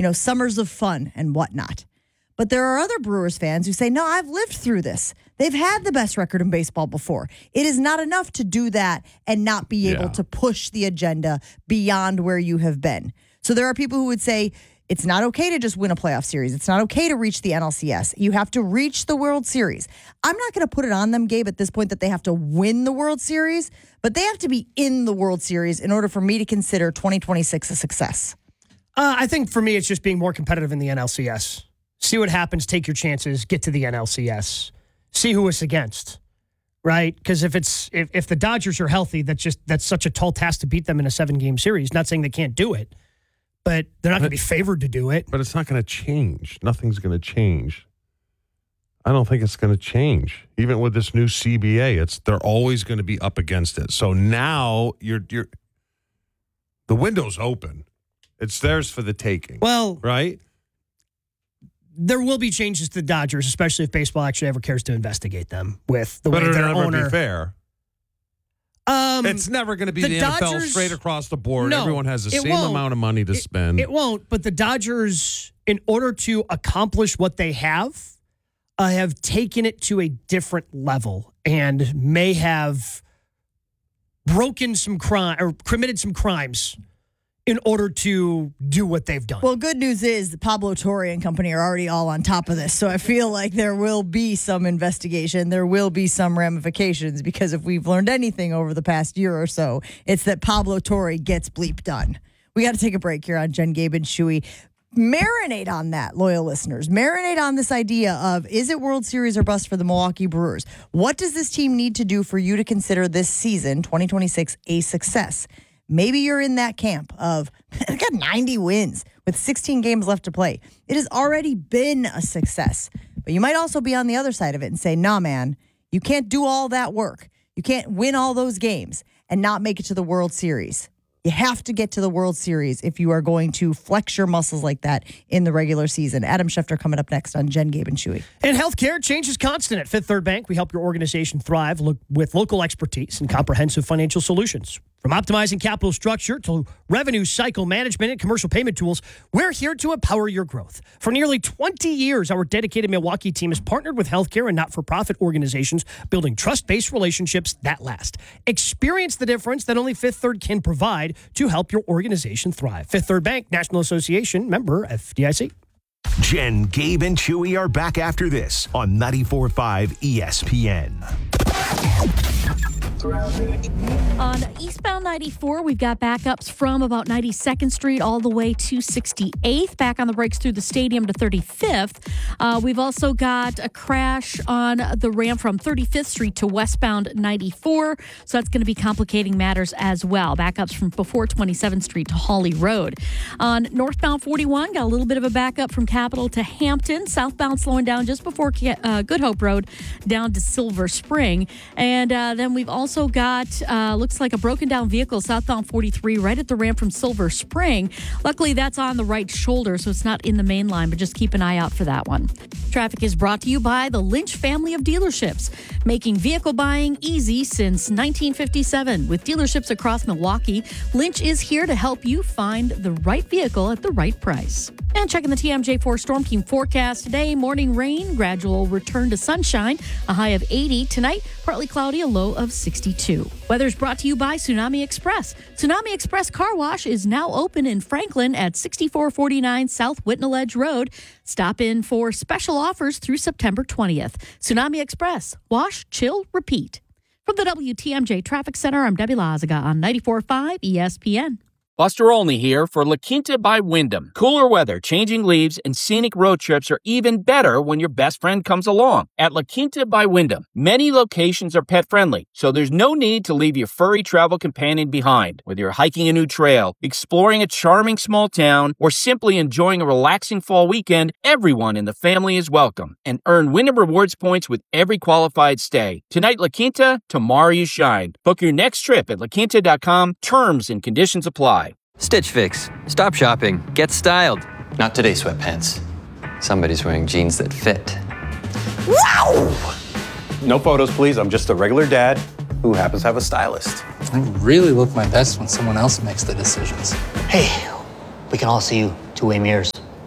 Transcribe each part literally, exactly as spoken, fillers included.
you know, summers of fun and whatnot. But there are other Brewers fans who say, no, I've lived through this. They've had the best record in baseball before. It is not enough to do that and not be able Yeah. to push the agenda beyond where you have been. So there are people who would say, it's not okay to just win a playoff series. It's not okay to reach the N L C S. You have to reach the World Series. I'm not going to put it on them, Gabe, at this point that they have to win the World Series, but they have to be in the World Series in order for me to consider twenty twenty-six a success. Uh, I think for me, it's just being more competitive in the N L C S. See what happens, take your chances, get to the N L C S. See who it's against, right? Because if it's if, if the Dodgers are healthy, that's just that's such a tall task to beat them in a seven-game series. Not saying they can't do it, but they're not going to be favored to do it. But it's not going to change. Nothing's going to change. I don't think it's going to change. Even with this new C B A, it's they're always going to be up against it. So now you're you're the window's open. It's theirs for the taking. Well, right? There will be changes to the Dodgers, especially if baseball actually ever cares to investigate them with the But way it'll their never owner. be fair. Um, It's never going to be the, the N F L Dodgers- straight across the board. No, Everyone has the it same won't. amount of money to It- spend. It won't, but the Dodgers, in order to accomplish what they have, uh, have taken it to a different level and may have broken some crime or committed some crimes in order to do what they've done. Well, good news is Pablo Torre and company are already all on top of this. So I feel like there will be some investigation. There will be some ramifications because if we've learned anything over the past year or so, it's that Pablo Torre gets bleep done. We got to take a break here on Jen, Gabe, and Shuey. Marinate on that, loyal listeners. Marinate on this idea of, is it World Series or bust for the Milwaukee Brewers? What does this team need to do for you to consider this season, twenty twenty-six, a success? Maybe you're in that camp of, I got ninety wins with sixteen games left to play. It has already been a success. But you might also be on the other side of it and say, nah, man, you can't do all that work. You can't win all those games and not make it to the World Series. You have to get to the World Series if you are going to flex your muscles like that in the regular season. Adam Schefter coming up next on Jen, Gabe, and Shuey. In healthcare, change is constant. At Fifth Third Bank, we help your organization thrive look, with local expertise and comprehensive financial solutions. From optimizing capital structure to revenue cycle management and commercial payment tools, we're here to empower your growth. For nearly twenty years, our dedicated Milwaukee team has partnered with healthcare and not-for-profit organizations, building trust-based relationships that last. Experience the difference that only Fifth Third can provide to help your organization thrive. Fifth Third Bank, National Association, member F D I C. Jen, Gabe, and Chewy are back after this on ninety-four point five E S P N. On eastbound ninety-four, we've got backups from about ninety-second Street all the way to sixty-eighth. Back on the brakes through the stadium to thirty-fifth. Uh, we've also got a crash on the ramp from thirty-fifth Street to westbound ninety-four. So that's going to be complicating matters as well. Backups from before twenty-seventh Street to Hawley Road. On northbound forty-one, got a little bit of a backup from Capitol to Hampton. Southbound slowing down just before uh, Good Hope Road down to Silver Spring. And uh, then we've also Also got, uh, looks like a broken down vehicle southbound forty-three right at the ramp from Silver Spring. Luckily, that's on the right shoulder, so it's not in the main line, but just keep an eye out for that one. Traffic is brought to you by the Lynch family of dealerships, making vehicle buying easy since nineteen fifty-seven. With dealerships across Milwaukee, Lynch is here to help you find the right vehicle at the right price. And checking the T M J four Storm Team forecast today, morning rain, gradual return to sunshine, a high of eighty. Tonight, partly cloudy, a low of sixty-two. Weather is brought to you by Tsunami Express. Tsunami Express Car Wash is now open in Franklin at sixty-four forty-nine South Whitnell Edge Road. Stop in for special offers through September twentieth. Tsunami Express. Wash, chill, repeat. From the W T M J Traffic Center, I'm Debbie Lazaga on ninety-four point five E S P N. Buster Olney here for La Quinta by Wyndham. Cooler weather, changing leaves, and scenic road trips are even better when your best friend comes along. At La Quinta by Wyndham, many locations are pet-friendly, so there's no need to leave your furry travel companion behind. Whether you're hiking a new trail, exploring a charming small town, or simply enjoying a relaxing fall weekend, everyone in the family is welcome. And earn Wyndham Rewards points with every qualified stay. Tonight, La Quinta, tomorrow you shine. Book your next trip at la quinta dot com. Terms and conditions apply. Stitch Fix. Stop shopping. Get styled. Not today, sweatpants. Somebody's wearing jeans that fit. Wow! No photos, please. I'm just a regular dad who happens to have a stylist. I really look my best when someone else makes the decisions. Hey, we can all see you two-way mirrors.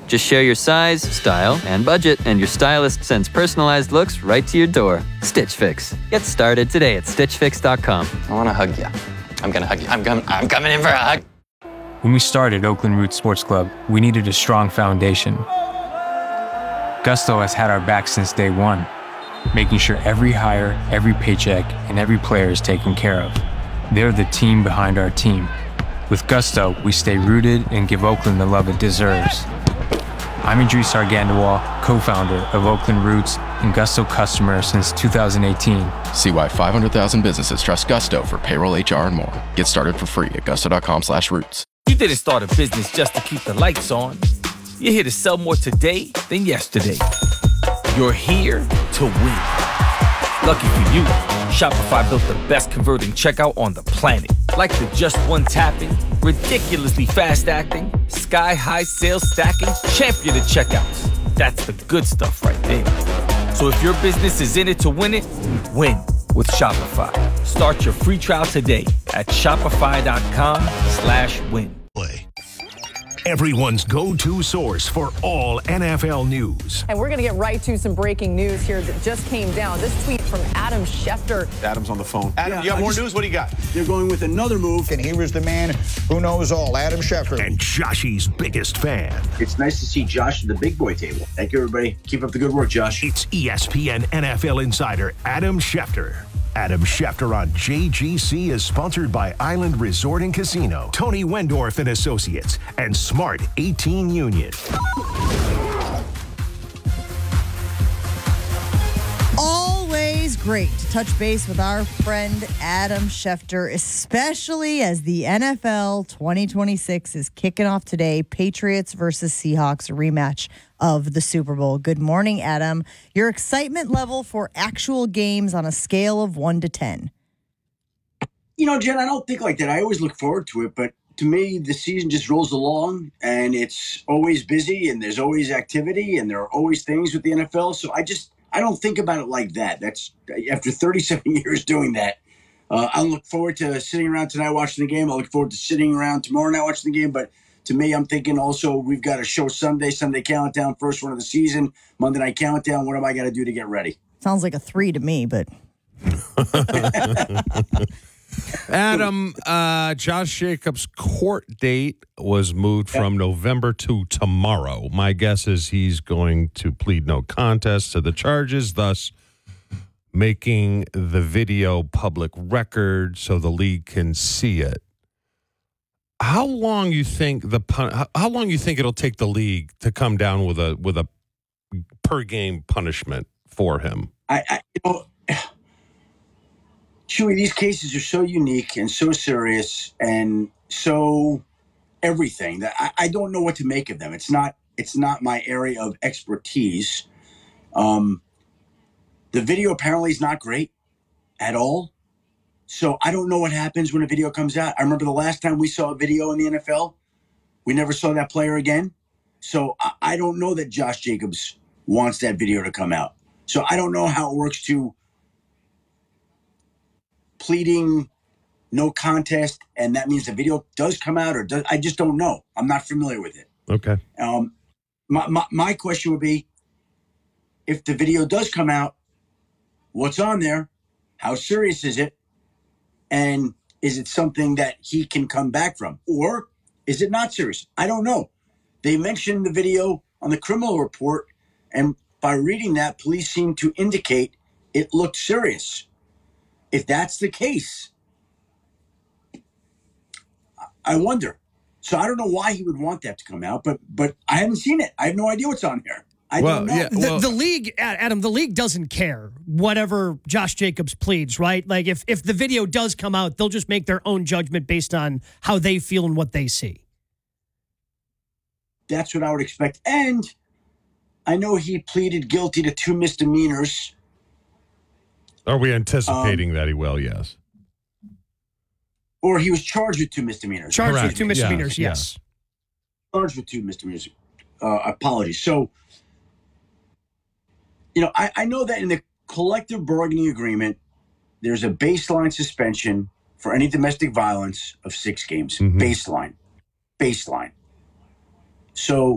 Just share your size, style, and budget, and your stylist sends personalized looks right to your door. Stitch Fix. Get started today at stitch fix dot com. I want to hug you. I'm going to hug you. I'm, com- I'm coming in for a hug. When we started Oakland Roots Sports Club, we needed a strong foundation. Gusto has had our back since day one, making sure every hire, every paycheck, and every player is taken care of. They're the team behind our team. With Gusto, we stay rooted and give Oakland the love it deserves. I'm Idris Argandawal, co-founder of Oakland Roots and Gusto customer since two thousand eighteen. See why five hundred thousand businesses trust Gusto for payroll, H R, and more. Get started for free at gusto.com slash roots. You didn't start a business just to keep the lights on. You're here to sell more today than yesterday. You're here to win. Lucky for you, Shopify built the best converting checkout on the planet. Like the just one tapping, ridiculously fast acting, sky-high sales stacking, champion of checkouts. That's the good stuff right there. So if your business is in it to win it, win with Shopify. Start your free trial today at shopify.com slash win. Everyone's go-to source for all N F L news. And we're going to get right to some breaking news here that just came down. This tweet from Adam Schefter. Adam's on the phone. Adam, yeah, you have I more just, news? What do you got? They're going with another move. And he was the man who knows all, Adam Schefter. And Joshy's biggest fan. It's nice to see Josh at the big boy table. Thank you, everybody. Keep up the good work, Josh. It's E S P N N F L insider Adam Schefter. Adam Schefter on J G C is sponsored by Island Resort and Casino, Tony Wendorf and Associates, and Smart eighteen Union. Always great to touch base with our friend Adam Schefter, especially as the N F L twenty twenty-six is kicking off today. Patriots versus Seahawks, a rematch of the Super Bowl. Good morning, Adam. Your excitement level for actual games on a scale of one to ten. You know, Jen, I don't think like that. I always look forward to it, but to me, the season just rolls along, and it's always busy, and there's always activity, and there are always things with the N F L. So I just, I don't think about it like that. That's after thirty-seven years doing that. Uh, I look forward to sitting around tonight watching the game. I look forward to sitting around tomorrow night watching the game. But to me, I'm thinking also we've got a show Sunday, Sunday countdown, first one of the season, Monday night countdown. What am I got to do to get ready? Sounds like a three to me, but. Adam, uh, Josh Jacobs' court date was moved from November to tomorrow. My guess is he's going to plead no contest to the charges, thus making the video public record so the league can see it. How long you think the pun- how long you think it'll take the league to come down with a with a per game punishment for him? I, I you know. Chewy, these cases are so unique and so serious and so everything that I, I don't know what to make of them. It's not it's not my area of expertise. Um, the video apparently is not great at all. So I don't know what happens when a video comes out. I remember the last time we saw a video in the N F L, we never saw that player again. So I, I don't know that Josh Jacobs wants that video to come out. So I don't know how it works to pleading no contest, and that means the video does come out, or does, I just don't know. I'm not familiar with it. Okay. Um, my, my my question would be, if the video does come out, what's on there? How serious is it? And is it something that he can come back from? Or is it not serious? I don't know. They mentioned the video on the criminal report, and by reading that, police seem to indicate it looked serious. If that's the case, I wonder. So I don't know why he would want that to come out, but but I haven't seen it. I have no idea what's on there. I well, don't know. Yeah, well, the, the league, Adam, the league doesn't care whatever Josh Jacobs pleads, right? Like if, if the video does come out, they'll just make their own judgment based on how they feel and what they see. That's what I would expect. And I know he pleaded guilty to two misdemeanors. Are we anticipating um, that he will? Yes. Or he was charged with two misdemeanors. Charged Correct. with two misdemeanors, yes. yes. Charged with two misdemeanors. Uh, apologies. So, you know, I, I know that in the collective bargaining agreement, there's a baseline suspension for any domestic violence of six games. Mm-hmm. Baseline. Baseline. So